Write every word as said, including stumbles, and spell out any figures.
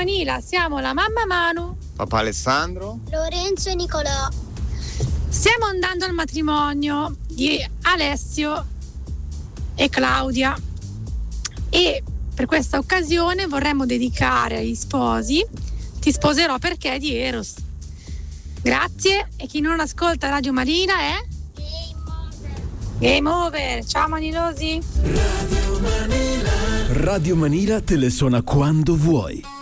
Manila siamo la mamma Manu, papà Alessandro, Lorenzo e Nicolò. Stiamo andando al matrimonio di Alessio e Claudia e per questa occasione vorremmo dedicare agli sposi Ti sposerò perché di Eros. Grazie, e chi non ascolta Radio Marina è Game Over. Game Over. Ciao Manilosi. Radio Manila. Radio Manila te le suona quando vuoi.